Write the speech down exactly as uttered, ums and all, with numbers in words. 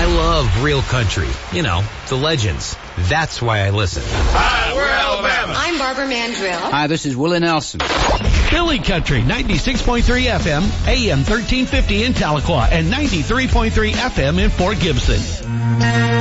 love real country. You know, the legends. That's why I listen. Hi, we're Alabama. I'm Barbara Mandrill. Hi, this is Willie Nelson. Philly Country, ninety-six point three F M, A M thirteen fifty in Tahlequah, and ninety-three point three F M in Fort Gibson.